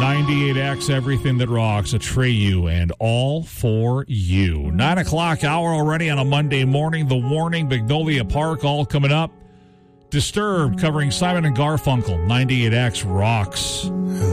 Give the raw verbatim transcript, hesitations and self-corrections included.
ninety-eight X, everything that rocks, Atreyu, and all for you. Nine o'clock hour already on a Monday morning. The Warning, Magnolia Park, all coming up. Disturbed, covering Simon and Garfunkel. ninety-eight X rocks.